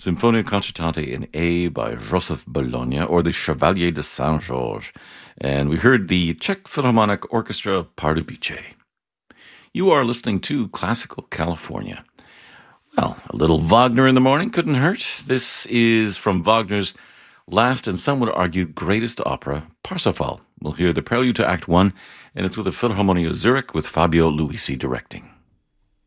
Symphonia Concertante in A by Joseph Bologna, or the Chevalier de Saint-Georges. And we heard the Czech Philharmonic Orchestra Pardubice. You are listening to Classical California. Well, a little Wagner in the morning couldn't hurt. This is from Wagner's last and some would argue greatest opera, Parsifal. We'll hear the prelude to Act 1, and it's with the Philharmonia Zurich with Fabio Luisi directing.